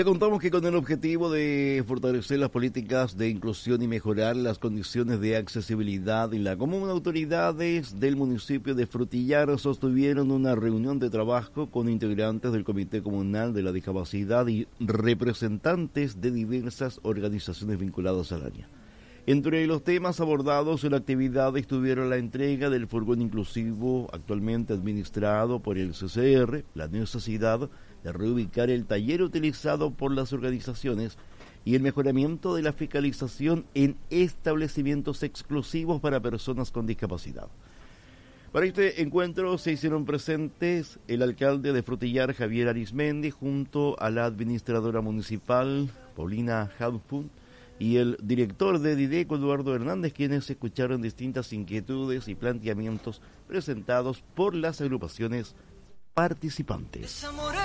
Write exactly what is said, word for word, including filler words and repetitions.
Te contamos que con el objetivo de fortalecer las políticas de inclusión y mejorar las condiciones de accesibilidad en la comuna, autoridades del municipio de Frutillar sostuvieron una reunión de trabajo con integrantes del Comité Comunal de la Discapacidad y representantes de diversas organizaciones vinculadas al área. Entre los temas abordados en la actividad estuvieron la entrega del furgón inclusivo actualmente administrado por el C C R, la necesidad de reubicar el taller utilizado por las organizaciones y el mejoramiento de la fiscalización en establecimientos exclusivos para personas con discapacidad. Para este encuentro se hicieron presentes el alcalde de Frutillar, Javier Arismendi, junto a la administradora municipal, Paulina Halfun, y el director de Dideco, Eduardo Hernández, quienes escucharon distintas inquietudes y planteamientos presentados por las agrupaciones participantes.